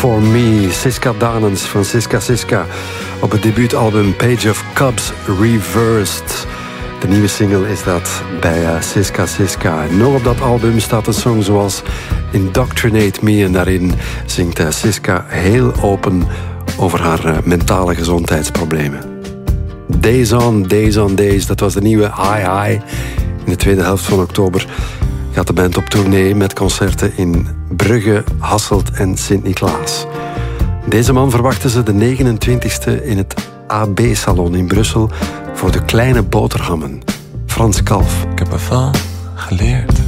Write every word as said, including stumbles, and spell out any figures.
For Me. Siska Danens van Siska Siska op het debuutalbum Page of Cups Reversed. De nieuwe single is dat bij uh, Siska Siska. En nog op dat album staat een song zoals Indoctrinate Me. En daarin zingt uh, Siska heel open over haar uh, mentale gezondheidsproblemen. Days on, Days on Days. Dat was de nieuwe High High. In de tweede helft van oktober gaat de band op tournee met concerten in Brugge, Hasselt en Sint-Niklaas. Deze man verwachten ze de negenentwintigste in het A B-salon in Brussel voor de kleine boterhammen. Frans Kalf. Ik heb ervan geleerd